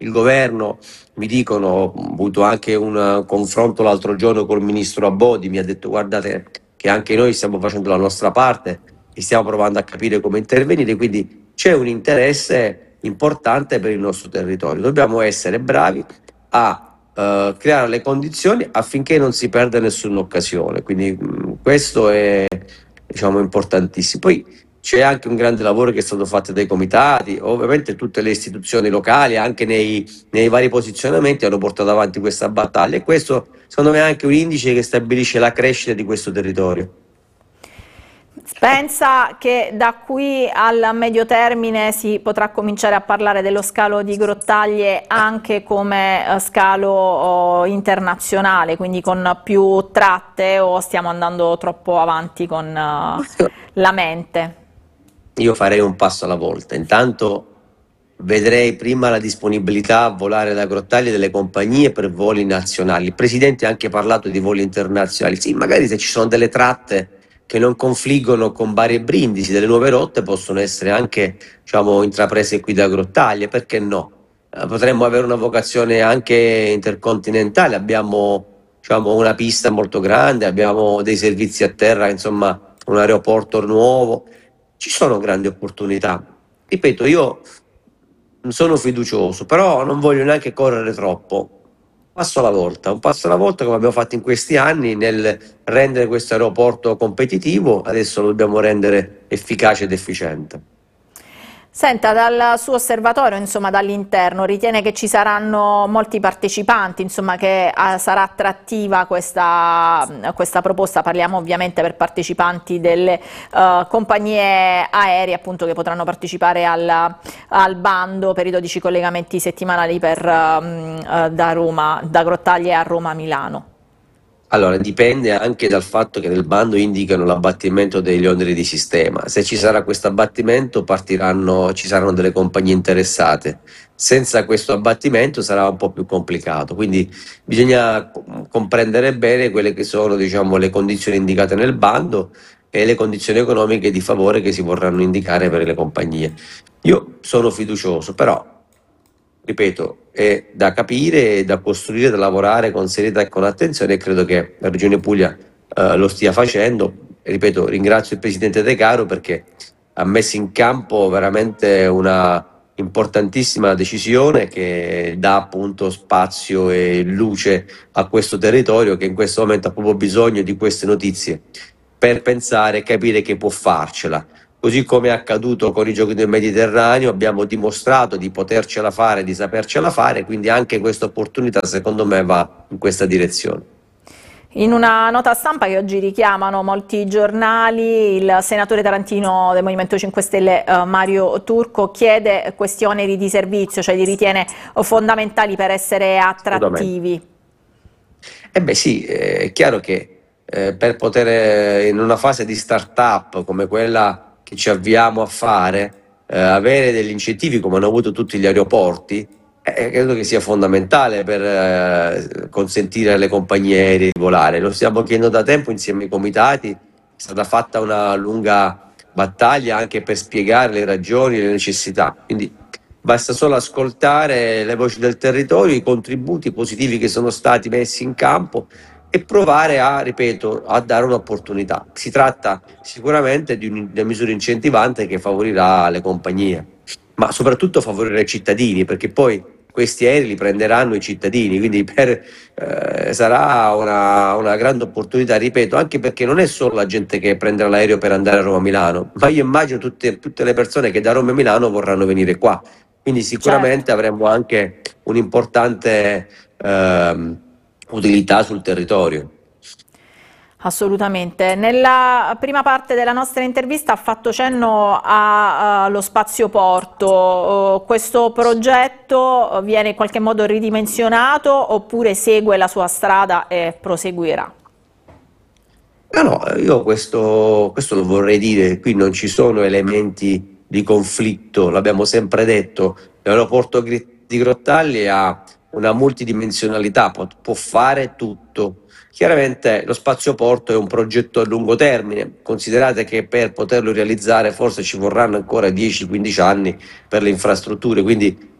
il governo, mi dicono, ho avuto anche un confronto l'altro giorno col ministro Abodi, mi ha detto guardate che anche noi stiamo facendo la nostra parte e stiamo provando a capire come intervenire, quindi c'è un interesse importante per il nostro territorio. Dobbiamo essere bravi a creare le condizioni affinché non si perda nessuna occasione, quindi questo è, diciamo, importantissimo. Poi c'è anche un grande lavoro che è stato fatto dai comitati, ovviamente tutte le istituzioni locali, anche nei vari posizionamenti, hanno portato avanti questa battaglia, e questo secondo me è anche un indice che stabilisce la crescita di questo territorio. Pensa che da qui al medio termine si potrà cominciare a parlare dello scalo di Grottaglie anche come scalo internazionale, quindi con più tratte, o stiamo andando troppo avanti con la mente? Io farei un passo alla volta. Intanto vedrei prima la disponibilità a volare da Grottaglie delle compagnie per voli nazionali. Il Presidente ha anche parlato di voli internazionali. Sì, magari se ci sono delle tratte che non confliggono con Bari e Brindisi, delle nuove rotte possono essere anche, diciamo, intraprese qui da Grottaglie, perché no? Potremmo avere una vocazione anche intercontinentale, abbiamo, diciamo, una pista molto grande, abbiamo dei servizi a terra, insomma, un aeroporto nuovo, ci sono grandi opportunità. Ripeto, io sono fiducioso, però non voglio neanche correre troppo. Passo alla volta, un passo alla volta, come abbiamo fatto in questi anni nel rendere questo aeroporto competitivo, adesso lo dobbiamo rendere efficace ed efficiente. Senta, dal suo osservatorio, insomma, dall'interno, ritiene che ci saranno molti partecipanti, insomma, che sarà attrattiva questa proposta? Parliamo ovviamente per partecipanti delle compagnie aeree, appunto, che potranno partecipare al bando per i 12 collegamenti settimanali da Roma, da Grottaglie a Roma-Milano. Allora, dipende anche dal fatto che nel bando indicano l'abbattimento degli oneri di sistema. Se ci sarà questo abbattimento, ci saranno delle compagnie interessate. Senza questo abbattimento sarà un po' più complicato. Quindi bisogna comprendere bene quelle che sono, diciamo, le condizioni indicate nel bando e le condizioni economiche di favore che si vorranno indicare per le compagnie. Io sono fiducioso, però ripeto, è da capire, da costruire, da lavorare con serietà e con attenzione, e credo che la Regione Puglia lo stia facendo. E ripeto, ringrazio il Presidente De Caro perché ha messo in campo veramente una importantissima decisione che dà appunto spazio e luce a questo territorio che in questo momento ha proprio bisogno di queste notizie per pensare e capire che può farcela. Così come è accaduto con i Giochi del Mediterraneo, abbiamo dimostrato di potercela fare, di sapercela fare, quindi anche questa opportunità secondo me va in questa direzione. In una nota stampa che oggi richiamano molti giornali, il senatore tarantino del Movimento 5 Stelle Mario Turco chiede questi oneri di servizio, cioè li ritiene fondamentali per essere attrattivi. Eh beh sì, è chiaro che per poter in una fase di start-up come quella che ci avviamo a fare, avere degli incentivi come hanno avuto tutti gli aeroporti, credo che sia fondamentale per consentire alle compagnie aeree di volare. Lo stiamo chiedendo da tempo insieme ai comitati, è stata fatta una lunga battaglia anche per spiegare le ragioni e le necessità. Quindi basta solo ascoltare le voci del territorio, i contributi positivi che sono stati messi in campo e provare a, ripeto, a dare un'opportunità. Si tratta sicuramente di una misura incentivante che favorirà le compagnie, ma soprattutto favorire i cittadini, perché poi questi aerei li prenderanno i cittadini, quindi sarà una grande opportunità, ripeto, anche perché non è solo la gente che prenderà l'aereo per andare a Roma-Milano, ma io immagino tutte le persone che da Roma e Milano vorranno venire qua. Quindi sicuramente Certo. avremo anche un'importante utilità sul territorio. Assolutamente. Nella prima parte della nostra intervista ha fatto cenno allo spazio porto. Questo progetto viene in qualche modo ridimensionato oppure segue la sua strada e proseguirà? No, io questo lo vorrei dire, qui non ci sono elementi di conflitto, l'abbiamo sempre detto, l'aeroporto di Grottaglie ha una multidimensionalità, può fare tutto. Chiaramente lo spazioporto è un progetto a lungo termine, considerate che per poterlo realizzare forse ci vorranno ancora 10-15 anni per le infrastrutture, quindi